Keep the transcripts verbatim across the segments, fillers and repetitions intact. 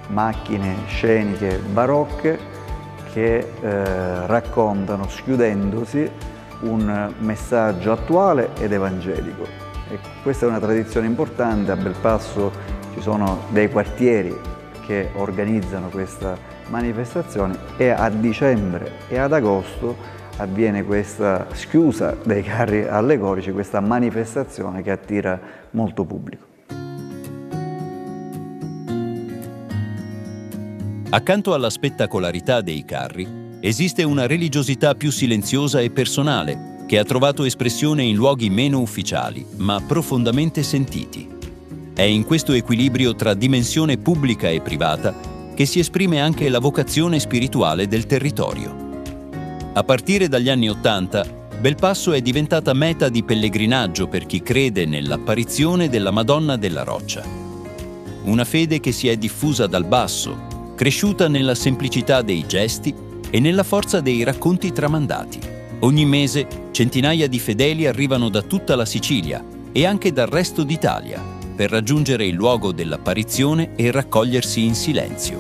macchine sceniche barocche che eh, raccontano, schiudendosi, un messaggio attuale ed evangelico. E questa è una tradizione importante. A Belpasso ci sono dei quartieri che organizzano questa manifestazione e a dicembre e ad agosto avviene questa schiusa dei carri allegorici, questa manifestazione che attira molto pubblico. Accanto alla spettacolarità dei carri, esiste una religiosità più silenziosa e personale, che ha trovato espressione in luoghi meno ufficiali, ma profondamente sentiti. È in questo equilibrio tra dimensione pubblica e privata che si esprime anche la vocazione spirituale del territorio. A partire dagli anni Ottanta, Belpasso è diventata meta di pellegrinaggio per chi crede nell'apparizione della Madonna della Roccia. Una fede che si è diffusa dal basso, cresciuta nella semplicità dei gesti e nella forza dei racconti tramandati. Ogni mese centinaia di fedeli arrivano da tutta la Sicilia e anche dal resto d'Italia per raggiungere il luogo dell'apparizione e raccogliersi in silenzio.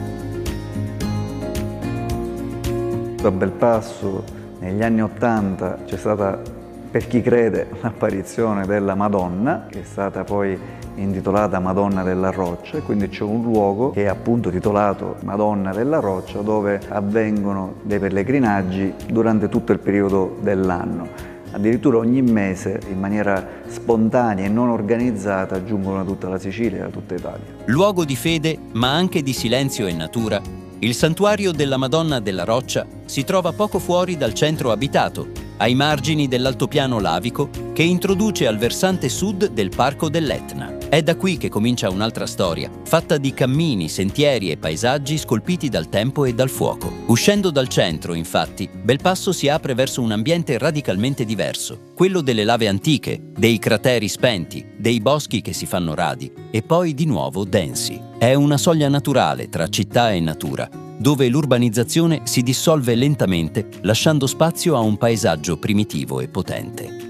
A Belpasso negli anni Ottanta c'è stata, per chi crede, l'apparizione della Madonna, che è stata poi intitolata Madonna della Roccia, e quindi c'è un luogo che è appunto titolato Madonna della Roccia, dove avvengono dei pellegrinaggi durante tutto il periodo dell'anno. Addirittura ogni mese, in maniera spontanea e non organizzata, giungono da tutta la Sicilia e da tutta Italia. Luogo di fede, ma anche di silenzio e natura, il santuario della Madonna della Roccia si trova poco fuori dal centro abitato, ai margini dell'altopiano lavico che introduce al versante sud del Parco dell'Etna. È da qui che comincia un'altra storia, fatta di cammini, sentieri e paesaggi scolpiti dal tempo e dal fuoco. Uscendo dal centro, infatti, Belpasso si apre verso un ambiente radicalmente diverso, quello delle lave antiche, dei crateri spenti, dei boschi che si fanno radi e poi di nuovo densi. È una soglia naturale tra città e natura, dove l'urbanizzazione si dissolve lentamente, lasciando spazio a un paesaggio primitivo e potente.